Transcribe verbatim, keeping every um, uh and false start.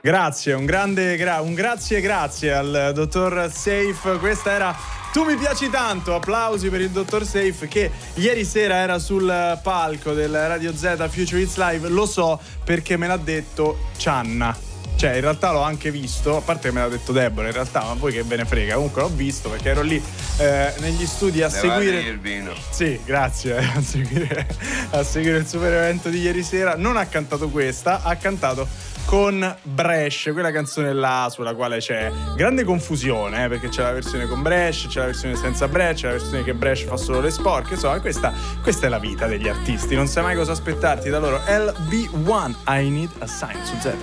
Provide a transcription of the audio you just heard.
Grazie, un grande gra- un grazie grazie al dottor Safe. Questa era Tu mi piaci tanto, applausi per il dottor Safe che ieri sera era sul palco del Radio Z Future Hits Live. Lo so perché me l'ha detto Cianna. Cioè in realtà l'ho anche visto, a parte che me l'ha detto Deborah in realtà, ma poi che ve ne frega, comunque l'ho visto perché ero lì eh, negli studi a Levate seguire il vino. Sì, grazie, a seguire, a seguire il super evento di ieri sera. Non ha cantato questa, ha cantato con Bresh, quella canzone là sulla quale c'è grande confusione, eh, perché c'è la versione con Bresh, c'è la versione senza Bresh, c'è la versione che Bresh fa solo le sporche, insomma questa, questa è la vita degli artisti, non sai mai cosa aspettarti da loro. L B uno, I Need a Sign su Z.